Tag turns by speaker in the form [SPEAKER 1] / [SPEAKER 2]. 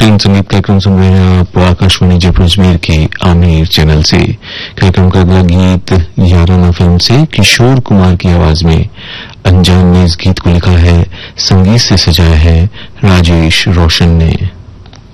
[SPEAKER 1] Film संगीत कार्यक्रम सुन रहे हैं आप आकाशवाणी जयपुर अजमेर के आमिर चैनल से। कार्यक्रम का अगला गीत याराना फिल्म से किशोर कुमार की आवाज में। अनजान ने इस गीत को लिखा है, संगीत से सजाया है राजेश रोशन ने।